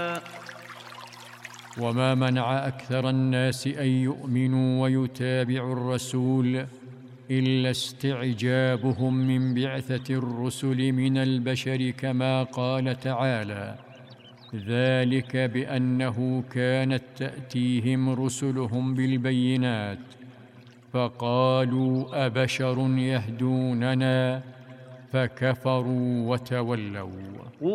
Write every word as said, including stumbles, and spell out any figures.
وما منع أكثر الناس أن يؤمنوا ويتابعوا الرسول إلا استعجابهم من بعثة الرسل من البشر، كما قال تعالى: ذلك بأنه كانت تأتيهم رسلهم بالبينات فقالوا أبشر يهدوننا، فكفروا وتولوا.